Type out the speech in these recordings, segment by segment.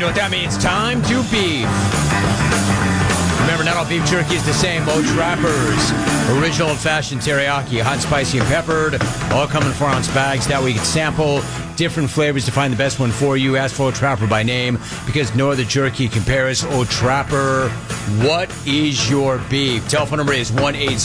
know what that means. Time to beef. Remember, not all beef jerky is the same. O'Trappers, original old-fashioned teriyaki, hot, spicy, and peppered, all come in 4-ounce bags. That way you can sample different flavors to find the best one for you. Ask for O'Trapper by name because no other jerky compares. O'Trapper, what is your beef? Telephone number is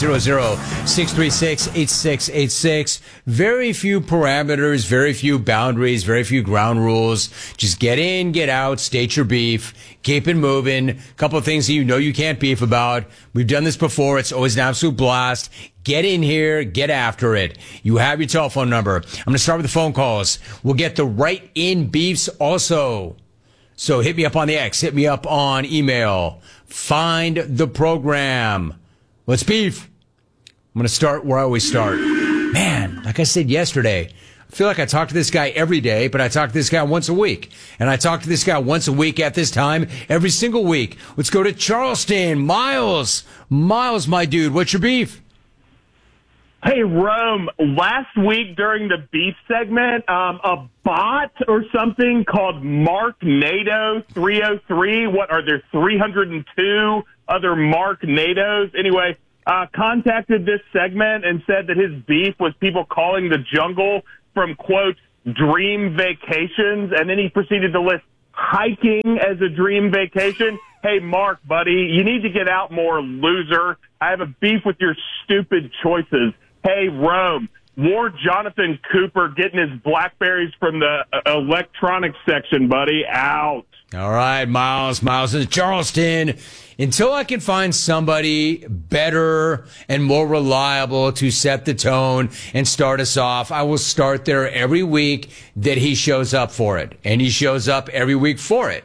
1-800-636-8686. Very few parameters, very few boundaries, very few ground rules. Just get in, get out, state your beef, keep it moving. A couple of things that you know you can't beef about. We've done this before. It's always an absolute blast. Get in here, get after it. You have your telephone number. I'm going to start with the phone calls. We'll get the write-in beefs also. So hit me up on the X, hit me up on email. Find the program. Let's beef. I'm going to start where I always start. Man, like I said yesterday, I feel like I talk to this guy every day, but I talk to this guy once a week. And I talk to this guy once a week at this time, every single week. Let's go to Charleston. Miles. Miles, my dude, what's your beef? Hey, Rome, last week during the beef segment, a bot or something called Mark NATO 303, what are there, 302 other Mark NATOs? Anyway, contacted this segment and said that his beef was people calling the jungle from, quote, dream vacations, and then he proceeded to list hiking as a dream vacation. Hey, Mark, buddy, you need to get out more, loser. I have a beef with your stupid choices. Hey, Rome, more Jonathan Cooper getting his Blackberries from the electronics section, buddy. Out. All right, Miles. Miles in Charleston. Until I can find somebody better and more reliable to set the tone and start us off, I will start there every week that he shows up for it. And he shows up every week for it.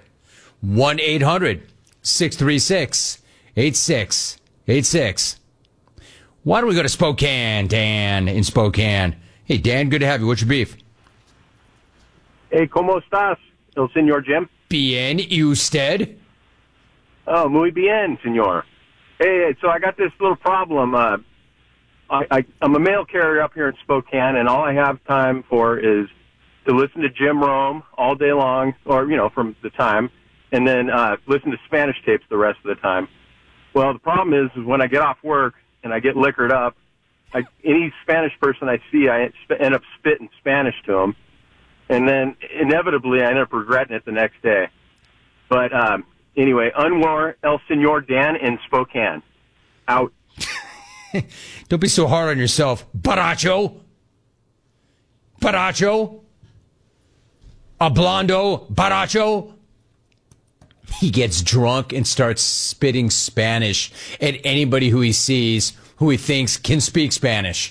1-800-636-8686. Why don't we go to Spokane, Dan, in Spokane? Hey, Dan, good to have you. What's your beef? Hey, ¿cómo estás, el señor Jim? Bien, ¿y usted? Oh, muy bien, señor. Hey, so I got this little problem. I'm a mail carrier up here in Spokane, and all I have time for is to listen to Jim Rome all day long, or, from the time, and then listen to Spanish tapes the rest of the time. Well, the problem is when I get off work, and I get liquored up, any Spanish person I see, I end up spitting Spanish to them. And then, inevitably, I end up regretting it the next day. But anyway, Unwar El Senor Dan in Spokane. Out. Don't be so hard on yourself. Baracho. Baracho. Hablando. Baracho. He gets drunk and starts spitting Spanish at anybody who he sees who he thinks can speak Spanish.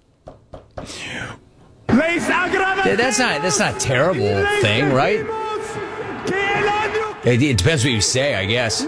That's not a terrible thing, right? It depends what you say, I guess.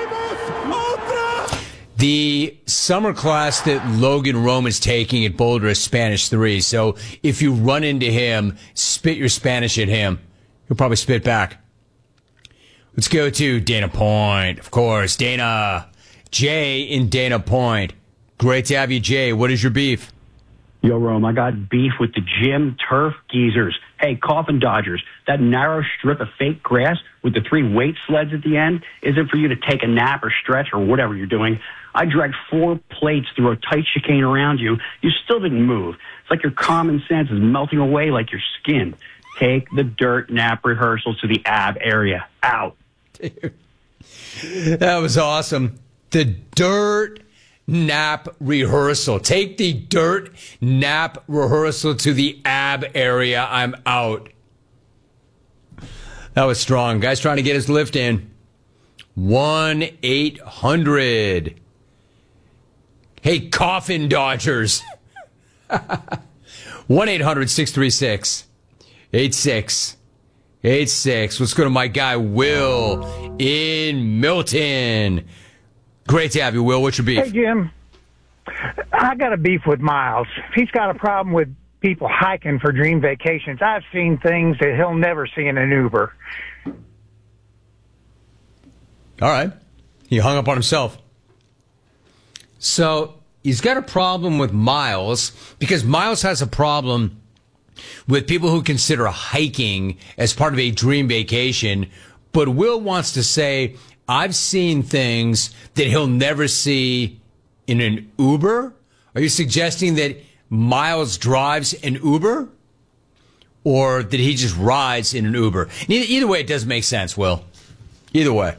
The summer class that Logan Rome is taking at Boulder is Spanish 3. So if you run into him, spit your Spanish at him. He'll probably spit back. Let's go to Dana Point, of course. Dana. Jay in Dana Point. Great to have you, Jay. What is your beef? Yo, Rome, I got beef with the gym turf geezers. Hey, Coffin Dodgers, that narrow strip of fake grass with the 3 weight sleds at the end isn't for you to take a nap or stretch or whatever you're doing. I dragged 4 plates through a tight chicane around you. You still didn't move. It's like your common sense is melting away like your skin. Take the dirt nap rehearsals to the ab area. Out. Dude, that was awesome. The dirt nap rehearsal. Take the dirt nap rehearsal to the ab area. I'm out. That was strong. Guy's trying to get his lift in. 1-800. Hey, Coffin Dodgers. 1-800-636-8686. Let's go to my guy, Will, in Milton. Great to have you, Will. What's your beef? Hey, Jim. I got a beef with Miles. He's got a problem with people hiking for dream vacations. I've seen things that he'll never see in an Uber. All right. He hung up on himself. So he's got a problem with Miles because Miles has a problem with people who consider hiking as part of a dream vacation, But Will wants to say, I've seen things that he'll never see in an Uber. Are you suggesting that Miles drives an Uber? Or that he just rides in an Uber? Either way, it doesn't make sense, Will. Either way.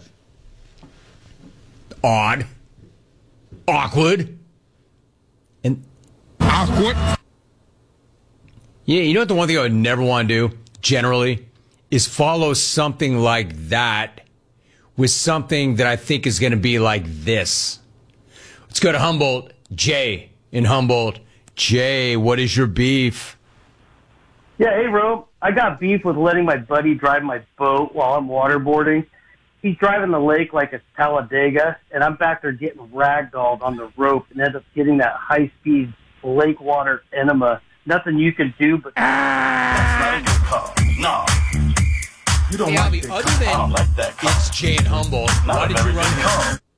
Odd. Awkward. And awkward. Yeah, you know what the one thing I would never want to do, generally, is follow something like that with something that I think is going to be like this. Let's go to Humboldt. Jay in Humboldt. Jay, what is your beef? Yeah, hey, Rome. I got beef with letting my buddy drive my boat while I'm waterboarding. He's driving the lake like it's Talladega, and I'm back there getting ragdolled on the rope and end up getting that high-speed lake water enema. Nothing you can do but... That's not your car. No. You don't Hey, like Albie, that other car. than I don't like that car. it's Jay in Humboldt, Not why a did you very run good car. him?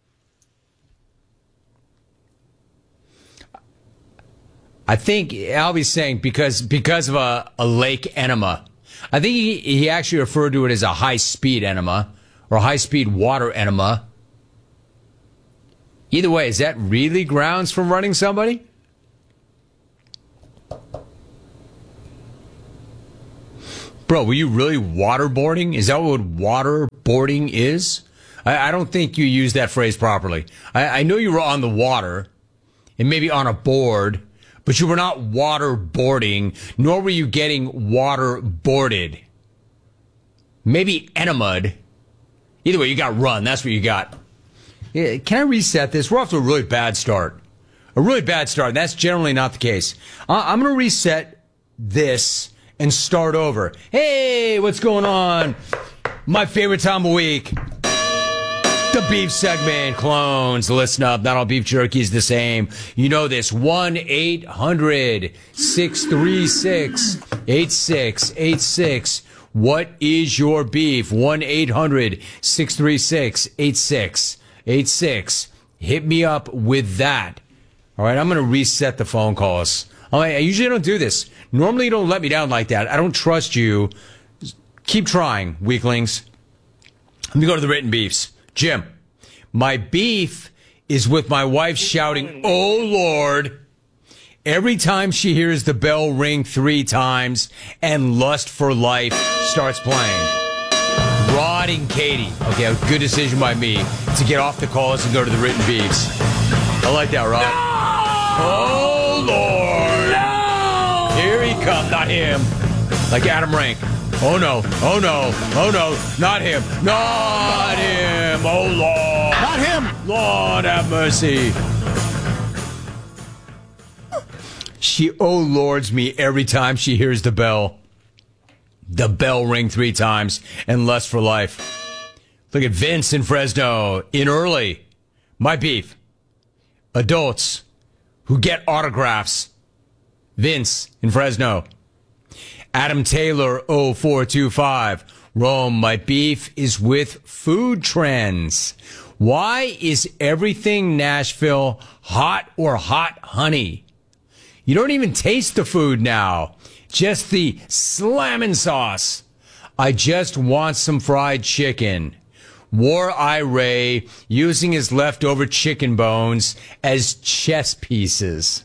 I think Albie's saying because of a lake enema. I think he actually referred to it as a high-speed enema or a high-speed water enema. Either way, is that really grounds for running somebody? Bro, were you really waterboarding? Is that what waterboarding is? I don't think you used that phrase properly. I know you were on the water and maybe on a board, but you were not waterboarding, nor were you getting waterboarded. Maybe enemaed. Either way, you got run. That's what you got. Yeah, can I reset this? We're off to a really bad start. A really bad start. That's generally not the case. I'm going to reset this and start over. Hey, what's going on? My favorite time of week. The beef segment. Clones, listen up. Not all beef jerky is the same. You know this. 1-800-636-8686. What is your beef? 1-800-636-8686. Hit me up with that. All right, I'm going to reset the phone calls. I usually don't do this. Normally, you don't let me down like that. I don't trust you. Keep trying, weaklings. Let me go to the written beefs. Jim, my beef is with my wife shouting, "Oh, Lord," every time she hears the bell ring 3 times and Lust for Life starts playing. Rod and Katie. Okay, a good decision by me to get off the calls and go to the written beefs. I like that, Rod. No! Oh, Lord. No! Here he comes. Not him. Like Adam Rank. Oh, no. Oh, no. Oh, no. Not him. Not him. Oh, Lord. Not him. Lord have mercy. She oh lords me every time she hears the bell. The bell ring 3 times and Lust for Life. Look at Vince in Fresno. In early. My beef. Adults who get autographs. Vince in Fresno. Adam Taylor 0425. Rome, my beef is with food trends. Why is everything Nashville hot or hot honey? You don't even taste the food now. Just the slammin' sauce. I just want some fried chicken. War Ray using his leftover chicken bones as chess pieces.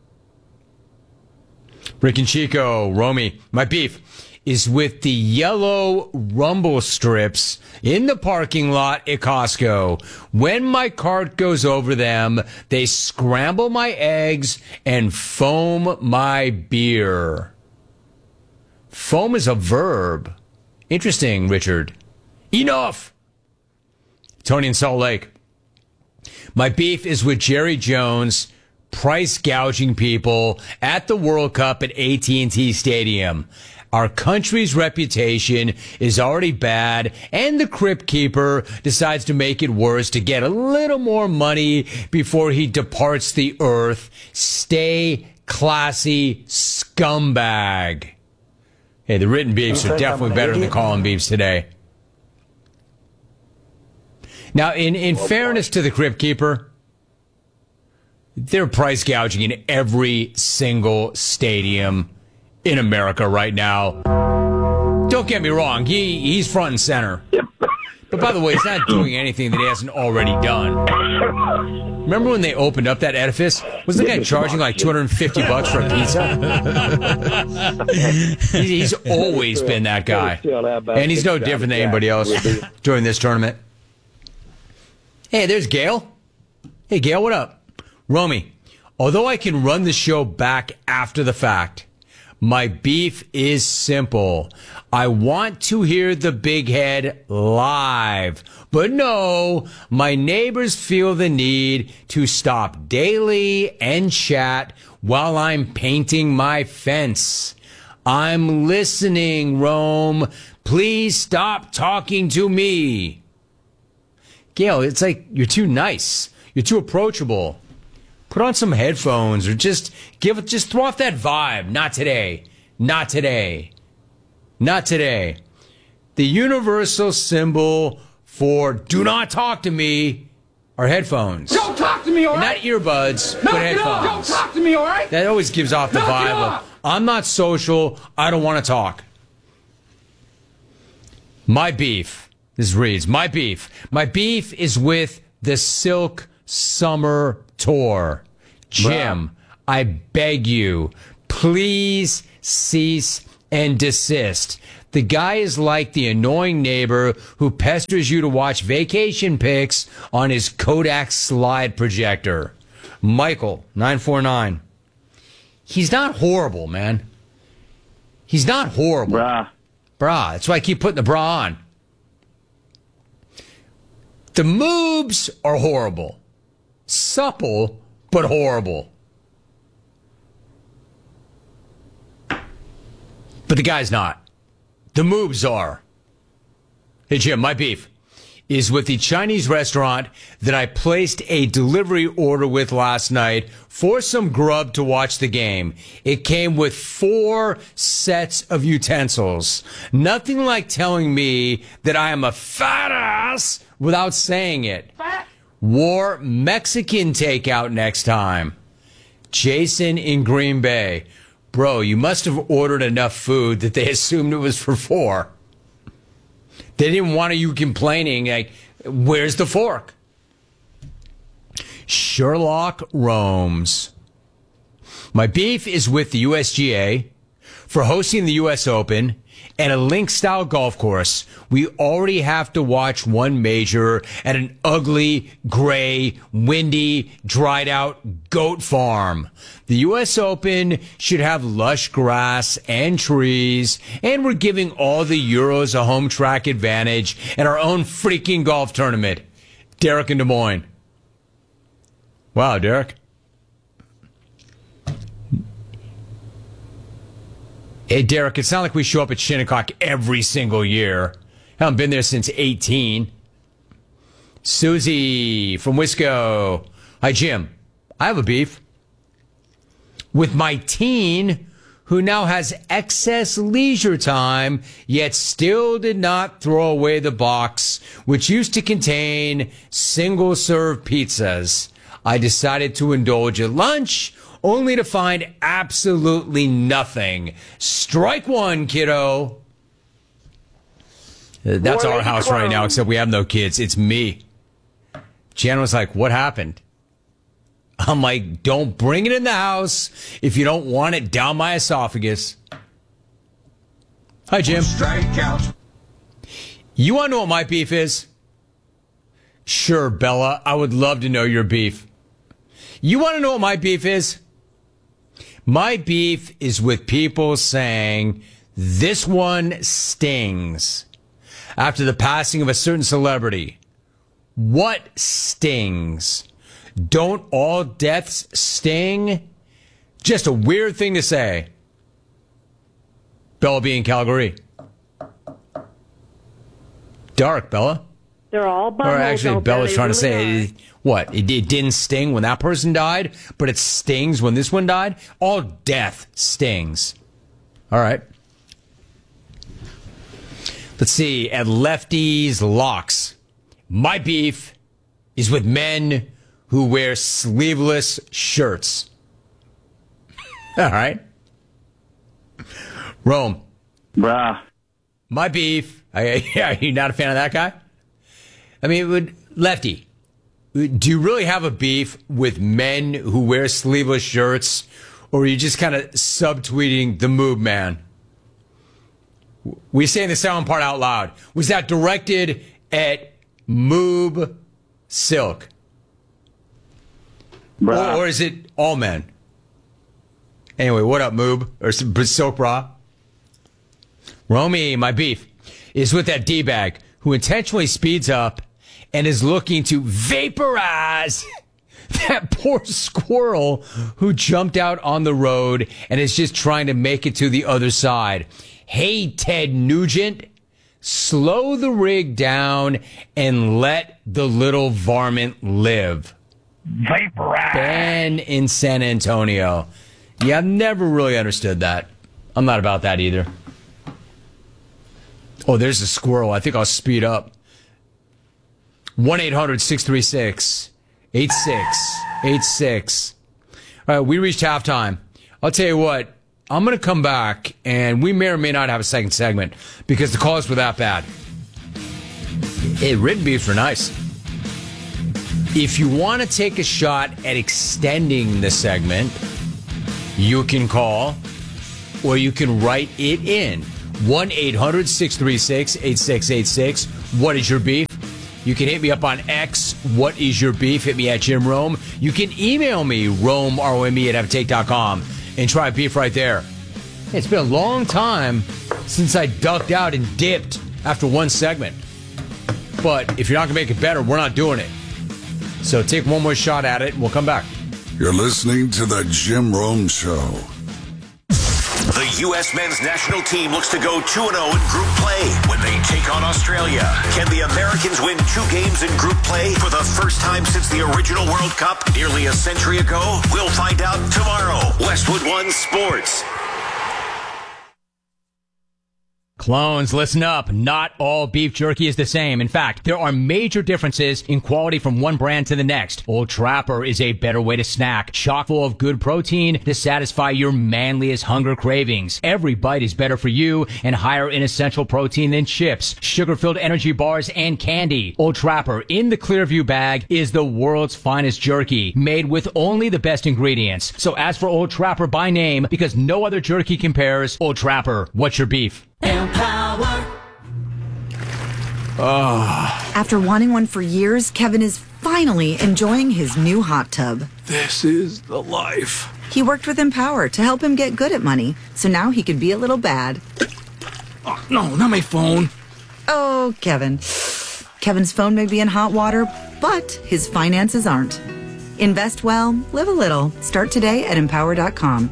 Rick and Chico, Romy, my beef is with the yellow rumble strips in the parking lot at Costco. When my cart goes over them, they scramble my eggs and foam my beer. Foam is a verb. Interesting, Richard. Enough! Tony in Salt Lake. My beef is with Jerry Jones price gouging people at the World Cup at AT&T Stadium. Our country's reputation is already bad, and the Crypt Keeper decides to make it worse to get a little more money before he departs the earth. Stay classy, scumbag. Hey, the written beefs are definitely better than the calling beefs today. Now, in fairness to the Crypt Keeper, they're price gouging in every single stadium in America right now. Don't get me wrong, he's front and center. Yep. But by the way, he's not doing anything that he hasn't already done. Remember when they opened up that edifice? Was the guy charging like $250 for a pizza? He's always been that guy. And he's no different than anybody else during this tournament. Hey, there's Gail. Hey, Gail, what up? Romy, although I can run the show back after the fact, my beef is simple. I want to hear the big head live. But no, my neighbors feel the need to stop daily and chat while I'm painting my fence. I'm listening, Rome. Please stop talking to me. Gail, it's like you're too nice. You're too approachable. Put on some headphones or just throw off that vibe. Not today. Not today. Not today. The universal symbol for do not talk to me are headphones. Don't talk to me, all right? Not earbuds, but headphones. Don't talk to me, all right? That always gives off the vibe of I'm not social. I don't want to talk. My beef. This reads, my beef. My beef is with the Silk Summer Tour. Jim, I beg you, please cease and desist. The guy is like the annoying neighbor who pesters you to watch vacation pics on his Kodak slide projector. Michael, 949. He's not horrible, man. He's not horrible. Brah. That's why I keep putting the bra on. The moves are horrible. Supple, but horrible. But the guy's not. The moves are. Hey, Jim, my beef is with the Chinese restaurant that I placed a delivery order with last night for some grub to watch the game. It came with 4 sets of utensils. Nothing like telling me that I am a fat ass without saying it. War Mexican takeout next time. Jason in Green Bay. Bro, you must have ordered enough food that they assumed it was for 4. They didn't want you complaining, like, where's the fork? Sherlock roams. My beef is with the USGA for hosting the U.S. Open and a link-style golf course. We already have to watch one major at an ugly, gray, windy, dried-out goat farm. The U.S. Open should have lush grass and trees, and we're giving all the Euros a home track advantage and our own freaking golf tournament. Derek in Des Moines. Wow, Derek. Hey, Derek, it's not like we show up at Shinnecock every single year. I haven't been there since 18. Susie from Wisco. Hi, Jim. I have a beef with my teen who now has excess leisure time, yet still did not throw away the box, which used to contain single-serve pizzas. I decided to indulge at lunch, only to find absolutely nothing. Strike one, kiddo. That's our house right now, except we have no kids. It's me. Jan was like, what happened? I'm like, don't bring it in the house if you don't want it down my esophagus. Hi, Jim. You want to know what my beef is? Sure, Bella. I would love to know your beef. You want to know what my beef is? My beef is with people saying, this one stings. After the passing of a certain celebrity. What stings? Don't all deaths sting? Just a weird thing to say. Bella B in Calgary. Dark, Bella. They're all buttholes. Or actually, Bella's trying to really say, what? It didn't sting when that person died, but it stings when this one died? All death stings. All right. Let's see. At Lefty's Locks. My beef is with men who wear sleeveless shirts. All right. Rome. Bruh. My beef. Are you not a fan of that guy? I mean, Lefty, do you really have a beef with men who wear sleeveless shirts, or are you just kind of subtweeting the Moob Man? We're saying the second part out loud. Was that directed at Moob Silk? Or is it all men? Anyway, what up, Moob? Or Silk Bra? Romy, my beef is with that D-bag who intentionally speeds up and is looking to vaporize that poor squirrel who jumped out on the road and is just trying to make it to the other side. Hey, Ted Nugent, slow the rig down and let the little varmint live. Vaporize. Ben in San Antonio. Yeah, I've never really understood that. I'm not about that either. Oh, there's a squirrel. I think I'll speed up. 1-800-636-8686. All right, we reached halftime. I'll tell you what. I'm going to come back, and we may or may not have a second segment because the calls were that bad. Written beefs were nice. If you want to take a shot at extending the segment, you can call or you can write it in. 1-800-636-8686. What is your beef? You can hit me up on X. What is your beef? Hit me at Jim Rome. You can email me, Rome, R-O-M-E, @avtake.com. And try beef right there. It's been a long time since I ducked out and dipped after one segment. But if you're not going to make it better, we're not doing it. So take one more shot at it, and we'll come back. You're listening to The Jim Rome Show. The U.S. men's national team looks to go 2-0 in group play when they take on Australia. Can the Americans win 2 games in group play for the first time since the original World Cup nearly a century ago? We'll find out tomorrow. Westwood One Sports. Clones, listen up. Not all beef jerky is the same. In fact, there are major differences in quality from one brand to the next. Old Trapper is a better way to snack, chock full of good protein to satisfy your manliest hunger cravings. Every bite is better for you and higher in essential protein than chips, sugar-filled energy bars, and candy. Old Trapper in the Clearview bag is the world's finest jerky, made with only the best ingredients. So ask for Old Trapper by name because no other jerky compares. Old Trapper, what's your beef? Empower. After wanting one for years, Kevin is finally enjoying his new hot tub. This is the life. He worked with Empower to help him get good at money, so now he could be a little bad. Oh, no, not my phone. Oh, Kevin. Kevin's phone may be in hot water, but his finances aren't. Invest well, live a little. Start today at Empower.com.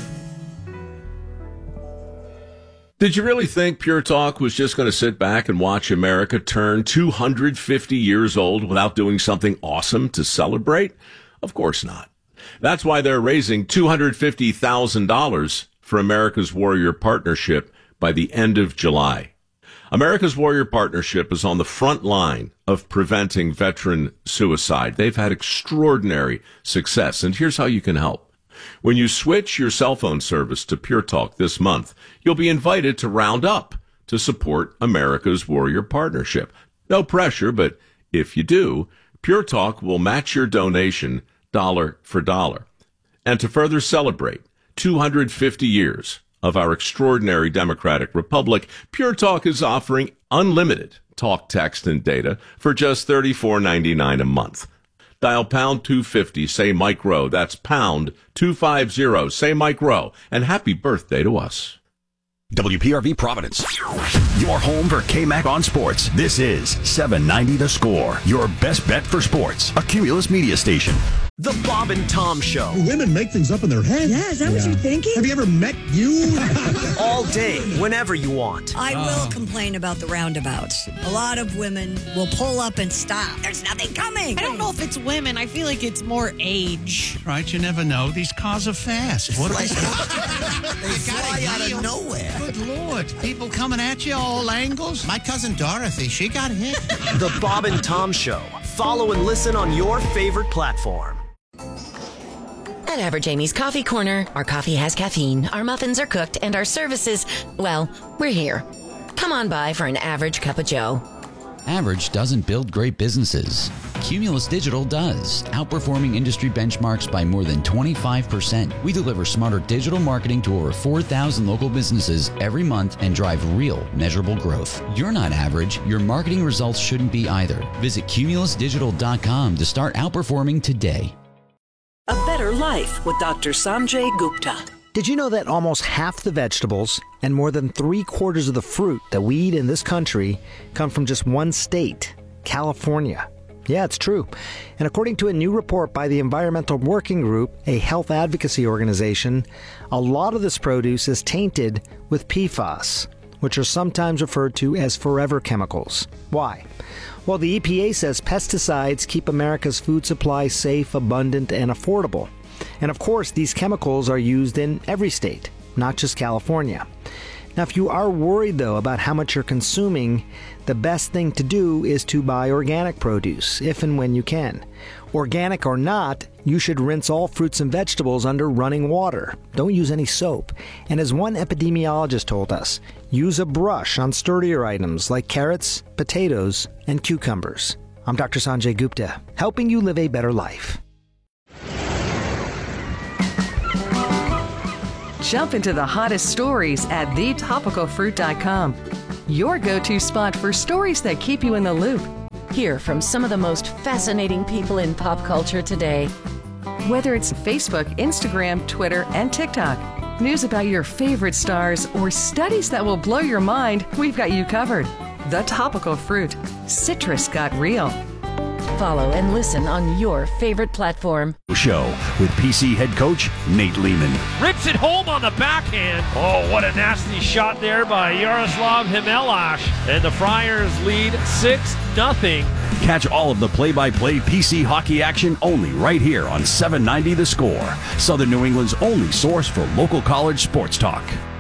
Did you really think Pure Talk was just going to sit back and watch America turn 250 years old without doing something awesome to celebrate? Of course not. That's why they're raising $250,000 for America's Warrior Partnership by the end of July. America's Warrior Partnership is on the front line of preventing veteran suicide. They've had extraordinary success, and here's how you can help. When you switch your cell phone service to Pure Talk this month, you'll be invited to round up to support America's Warrior Partnership. No pressure, but if you do, Pure Talk will match your donation dollar for dollar. And to further celebrate 250 years of our extraordinary democratic republic, Pure Talk is offering unlimited talk, text, and data for just $34.99 a month. Dial pound 250, say Mike Rowe. That's pound 250, say Mike Rowe. And happy birthday to us. WPRV Providence, your home for KMAC on sports. This is 790 The Score, your best bet for sports. A Cumulus media station. The Bob and Tom Show. Women make things up in their head. Yeah, is that what you're thinking? Have you ever met you? All day, whenever you want. I will complain about the roundabouts. A lot of women will pull up and stop. There's nothing coming. I don't know if it's women. I feel like it's more age. Right, you never know. These cars are fast. What are they? They fly out of nowhere. Good Lord. People coming at you all angles. My cousin Dorothy, she got hit. The Bob and Tom Show. Follow and listen on your favorite platform. At Average Amy's Coffee Corner, our coffee has caffeine, our muffins are cooked, and our services, well, we're here. Come on by for an average cup of joe. Average doesn't build great businesses. Cumulus Digital does, outperforming industry benchmarks by more than 25%. We deliver smarter digital marketing to over 4,000 local businesses every month and drive real, measurable growth. You're not average. Your marketing results shouldn't be either. Visit cumulusdigital.com to start outperforming today. A better life with Dr. Sanjay Gupta. Did you know that almost half the vegetables and more than 3/4 of the fruit that we eat in this country come from just one state, California? Yeah, it's true. And according to a new report by the Environmental Working Group, a health advocacy organization, a lot of this produce is tainted with PFAS, which are sometimes referred to as forever chemicals. Why? Well, the EPA says pesticides keep America's food supply safe, abundant, and affordable. And of course, these chemicals are used in every state, not just California. Now, if you are worried, though, about how much you're consuming, the best thing to do is to buy organic produce, if and when you can. Organic or not, you should rinse all fruits and vegetables under running water. Don't use any soap. And as one epidemiologist told us, use a brush on sturdier items like carrots, potatoes, and cucumbers. I'm Dr. Sanjay Gupta, helping you live a better life. Jump into the hottest stories at thetopicalfruit.com. Your go-to spot for stories that keep you in the loop. Hear from some of the most fascinating people in pop culture today. Whether it's Facebook, Instagram, Twitter, and TikTok, news about your favorite stars, or studies that will blow your mind, we've got you covered. The Topical Fruit. Citrus got real. Follow and listen on your favorite platform. Show with PC head coach Nate Lehman. Rips it home on the backhand. Oh, what a nasty shot there by Yaroslav Himelash. And the Friars lead 6-0. Catch all of the play-by-play PC hockey action only right here on 790 The Score, Southern New England's only source for local college sports talk.